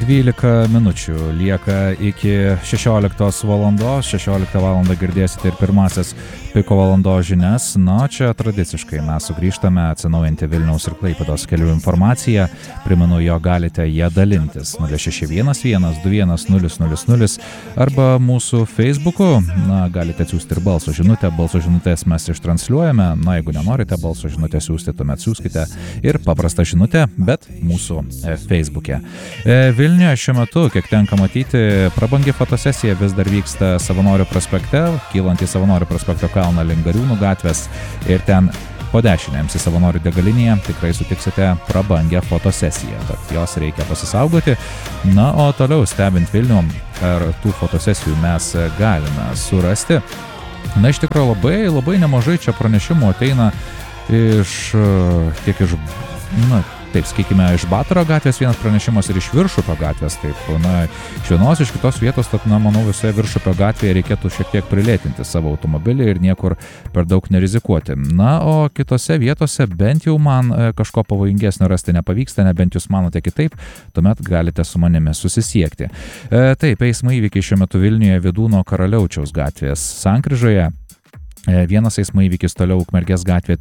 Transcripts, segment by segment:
12 minučių lieka iki 16 valandos. 16 valandą girdėsite ir pirmasis piko valandos žinias. Na, čia tradiciškai mes sugrįžtame atsinaujinti Vilniaus ir Klaipėdos kelių informaciją. Primenu, jo galite ją dalintis 0611210000 arba mūsų Facebook'u. Na, galite atsiųsti ir balso žinutę. Balso žinutės mes ištransliuojame. Na, jeigu nenorite balso žinutę siųsti, tuomet siųskite ir paprastą žinutę, bet mūsų Facebook'e. Vilniuje šiuo metu, kiek tenka matyti, prabangi fotosesija vis dar vyksta Savanorių prospekte, kylant į Savanorių prospekto kalną link Gariūnų gatvės ir ten po dešinėms į Savanorių degalinėje tikrai sutiksite prabangę fotosesiją, tad jos reikia pasisaugoti. Na, o toliau stebint Vilnių, ar tų fotosesijų mes galime surasti. Na, iš tikrųjų labai nemažai čia pranešimų ateina taip, sakykime, iš Batoro gatvės vienas pranešimas ir iš Viršupio gatvės, taip, iš vienos, iš kitos vietos, tad, manau, visoje Viršupio gatvėje reikėtų šiek tiek prilėtinti savo automobilį ir niekur per daug nerizikuoti. Na, o kitose vietose bent jau man kažko pavojingesnio rasti nepavyksta, nebent jūs manote kitaip, tuomet galite su manimi susisiekti. Taip, eismo įvykiai šiuo metu Vilniuje Vydūno Karaliaučiaus gatvės sankryžoje. Vienas eismo įvykis toliau Ukmergės gatvė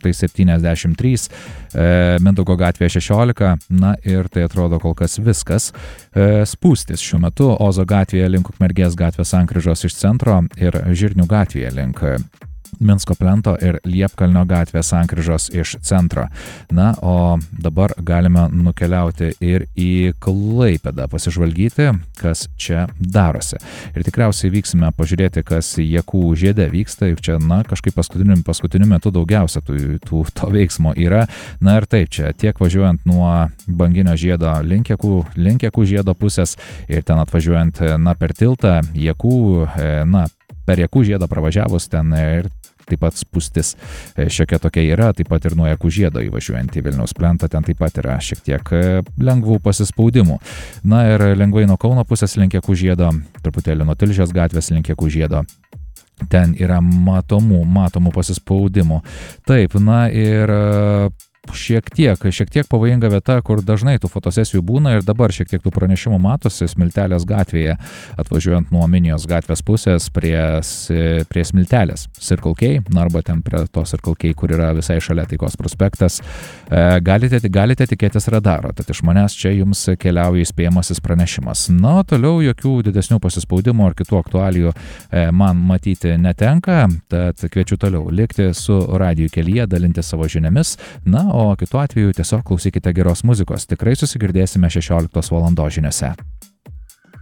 373, Mindaugo gatvė 16, na ir tai atrodo kol kas viskas. Spūstis šiuo metu Ozo gatvėje link Ukmergės gatvės sankryžos iš centro ir Žirnių gatvėje link Minsko plento ir Liepkalnio gatvės sankryžos iš centro. Na, o dabar galime nukeliauti ir į Klaipėdą, pasižvalgyti, kas čia darosi. Ir tikriausiai vyksime pažiūrėti, kas Jakų žiede vyksta, juk čia, kažkaip paskutiniu metu daugiausia to veiksmo yra. Na ir taip, čia tiek važiuojant nuo Banginio žiedo link Jakų žiedo pusės ir ten atvažiuojant, per tiltą Jakų, per Jakų žiedą pravažiavus ten ir taip pat spūstis šiokia tokia yra, taip pat ir nuo Jakų žiedo įvažiuojant į Vilniaus plentą, ten taip pat yra šiek tiek lengvų pasispaudimų. Na ir lengvai nuo Kauno pusės link Jakų žiedo, truputėlį nuo Tilžės gatvės link Jakų žiedo. Ten yra matomų pasispaudimų. Taip, na ir šiek tiek pavojinga vieta, kur dažnai tų fotosesijų būna ir dabar šiek tiek tų pranešimų matosi Smiltelės gatvėje, atvažiuojant nuo Minijos gatvės pusės prie Smiltelės Circle K, arba ten prie to Circle K, kur yra visai šalia Taikos prospektas, galite tikėtis radaro, tad iš manęs čia jums keliauja įspėjamasis pranešimas. Na, toliau jokių didesnių pasispaudimų ar kitų aktualijų man matyti netenka, tad kviečiu toliau likti su radijų kelyje, dalinti savo žiniomis. Na, o kitu atveju tiesiog klausykite geros muzikos. Tikrai susigirdėsime 16 valandos žiniose.